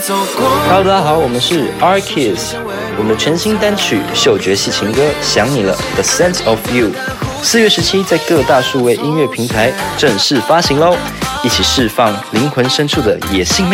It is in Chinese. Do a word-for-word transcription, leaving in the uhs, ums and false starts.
Hello， 大家好，我们是 R-Kiss， 我们的全新单曲嗅觉系情歌《想你了》The Scent of You， 四月十七在各大数位音乐平台正式发行喽！一起释放灵魂深处的野性魅